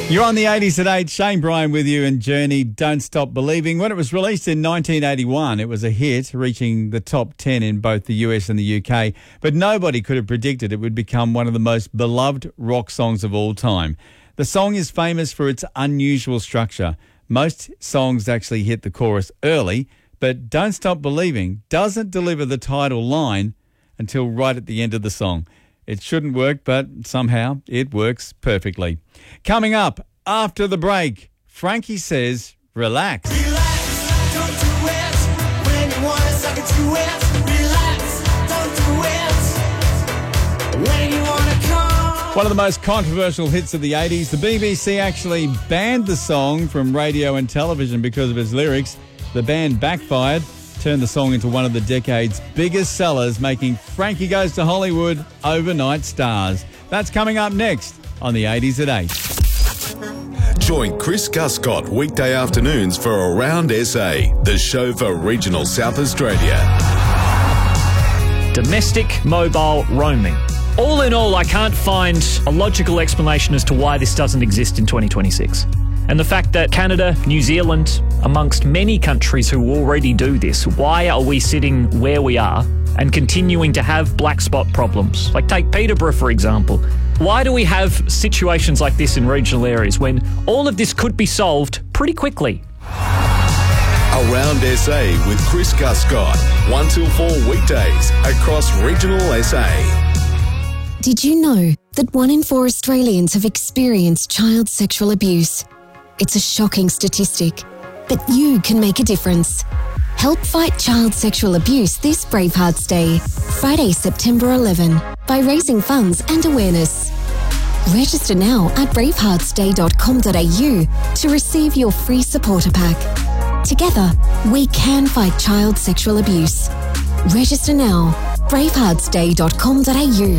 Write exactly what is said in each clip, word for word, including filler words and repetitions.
You're on the eighties at eight. Shane Bryan with you and Journey, Don't Stop Believing. When it was released in nineteen eighty-one, it was a hit, reaching the top ten in both the U S and the U K. But nobody could have predicted it would become one of the most beloved rock songs of all time. The song is famous for its unusual structure. Most songs actually hit the chorus early, but Don't Stop Believing doesn't deliver the title line until right at the end of the song. It shouldn't work, but somehow it works perfectly. Coming up after the break, Frankie says, relax. Relax, don't do it. When you want it, suck it to it. Relax, don't do it. When you want to come. One of the most controversial hits of the eighties. The B B C actually banned the song from radio and television because of its lyrics. The ban backfired, turned the song into one of the decade's biggest sellers, making Frankie Goes to Hollywood overnight stars. That's coming up next on the eighties at eight. Join Chris Guscott weekday afternoons for Around S A, the show for regional South Australia. Domestic mobile roaming. All in all, I can't find a logical explanation as to why this doesn't exist in twenty twenty-six. And the fact that Canada, New Zealand, amongst many countries who already do this, why are we sitting where we are and continuing to have black spot problems? Like take Peterborough, for example. Why do we have situations like this in regional areas when all of this could be solved pretty quickly? Around S A with Chris Guscott, one till four weekdays across regional S A. Did you know that one in four Australians have experienced child sexual abuse? It's a shocking statistic, but you can make a difference. Help fight child sexual abuse this Bravehearts Day, Friday, September eleventh, by raising funds and awareness. Register now at bravehearts day dot com dot a u to receive your free supporter pack. Together, we can fight child sexual abuse. Register now, bravehearts day dot com dot a u.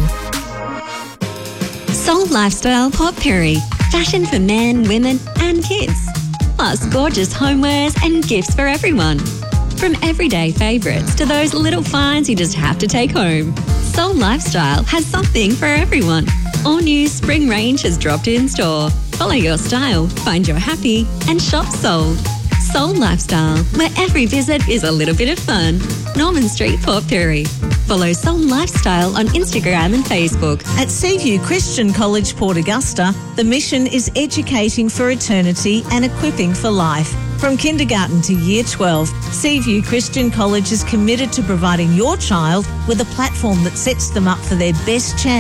Soul Lifestyle Potpourri. Fashion for men, women and kids. Plus gorgeous homewares and gifts for everyone. From everyday favourites to those little finds you just have to take home. Soul Lifestyle has something for everyone. All new spring range has dropped in store. Follow your style, find your happy and shop Soul. Soul Lifestyle, where every visit is a little bit of fun. Norman Street, Port Pirie. Follow Soul Lifestyle on Instagram and Facebook. At Seaview Christian College, Port Augusta, the mission is educating for eternity and equipping for life. From kindergarten to year twelve, Seaview Christian College is committed to providing your child with a platform that sets them up for their best chance